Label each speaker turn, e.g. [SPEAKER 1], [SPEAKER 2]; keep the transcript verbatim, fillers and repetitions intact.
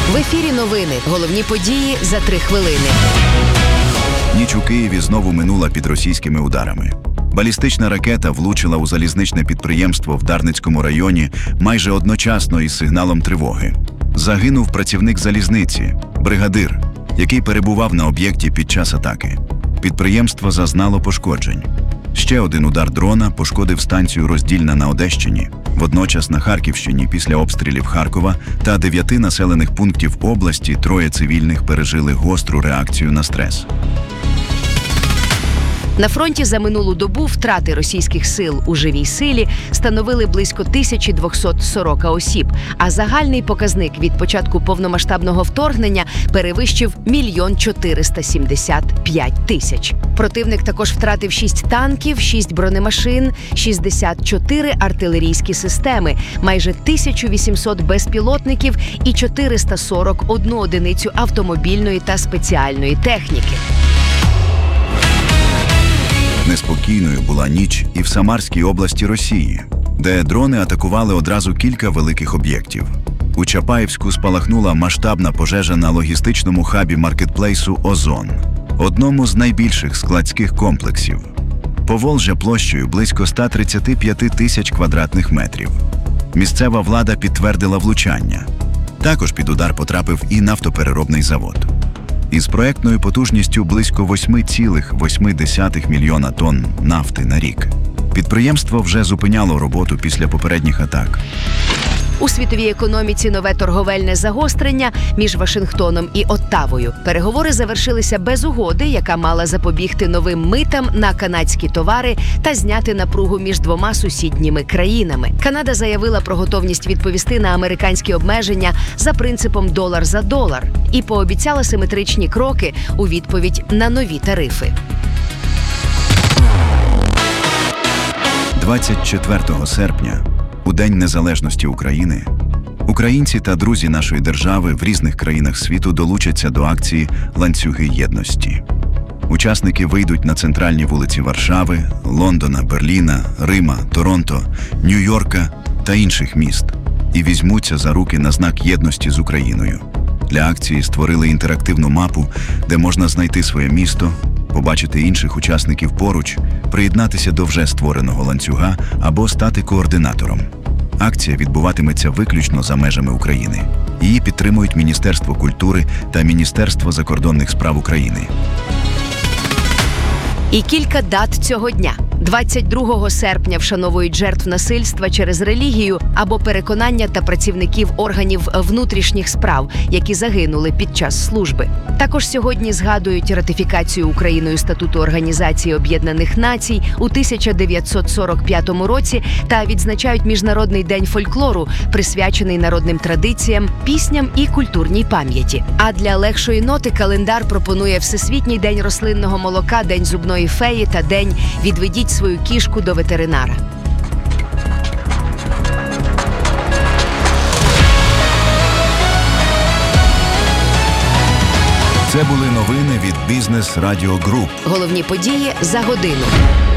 [SPEAKER 1] В ефірі новини. Головні події за три хвилини.
[SPEAKER 2] Ніч у Києві знову минула під російськими ударами. Балістична ракета влучила у залізничне підприємство в Дарницькому районі майже одночасно із сигналом тривоги. Загинув працівник залізниці, бригадир, який перебував на об'єкті під час атаки. Підприємство зазнало пошкоджень. Ще один удар дрона пошкодив станцію Роздільна на Одещині. Водночас на Харківщині після обстрілів Харкова та дев'яти населених пунктів області троє цивільних пережили гостру реакцію на стрес.
[SPEAKER 1] На фронті за минулу добу втрати російських сил у живій силі становили близько тисяча двісті сорок осіб, а загальний показник від початку повномасштабного вторгнення перевищив мільйон чотириста сімдесят п'ять тисяч. Противник також втратив шість танків, шість бронемашин, шістдесят чотири артилерійські системи, майже тисячу вісімсот безпілотників і чотириста сорок одну одиницю автомобільної та спеціальної техніки.
[SPEAKER 2] Неспокійною була ніч і в Самарській області Росії, де дрони атакували одразу кілька великих об'єктів. У Чапаївську спалахнула масштабна пожежа на логістичному хабі маркетплейсу «Озон», одному з найбільших складських комплексів. Поволжя площею близько ста тридцяти п'яти тисяч квадратних метрів. Місцева влада підтвердила влучання. Також під удар потрапив і нафтопереробний завод. Із проектною потужністю близько восьми цілих восьми десятих мільйона тонн нафти на рік. Підприємство вже зупиняло роботу після попередніх атак.
[SPEAKER 1] У світовій економіці нове торговельне загострення між Вашингтоном і Оттавою. Переговори завершилися без угоди, яка мала запобігти новим митам на канадські товари та зняти напругу між двома сусідніми країнами. Канада заявила про готовність відповісти на американські обмеження за принципом «долар за долар» і пообіцяла симетричні кроки у відповідь на нові тарифи.
[SPEAKER 2] двадцять четвертого серпня, у День Незалежності України, українці та друзі нашої держави в різних країнах світу долучаться до акції «Ланцюги єдності». Учасники вийдуть на центральні вулиці Варшави, Лондона, Берліна, Рима, Торонто, Нью-Йорка та інших міст і візьмуться за руки на знак єдності з Україною. Для акції створили інтерактивну мапу, де можна знайти своє місто, побачити інших учасників поруч, приєднатися до вже створеного ланцюга або стати координатором. Акція відбуватиметься виключно за межами України. Її підтримують Міністерство культури та Міністерство закордонних справ України.
[SPEAKER 1] І кілька дат цього дня. двадцять другого серпня вшановують жертв насильства через релігію або переконання та працівників органів внутрішніх справ, які загинули під час служби. Також сьогодні згадують ратифікацію Україною Статуту Організації Об'єднаних Націй у тисяча дев'ятсот сорок п'ятому році та відзначають Міжнародний день фольклору, присвячений народним традиціям, пісням і культурній пам'яті. А для легшої ноти календар пропонує Всесвітній день рослинного молока, День зубної феї та День «Відведіть свою кішку до ветеринара».
[SPEAKER 2] Це були новини від Бізнес Радіо Груп.
[SPEAKER 1] Головні події за годину.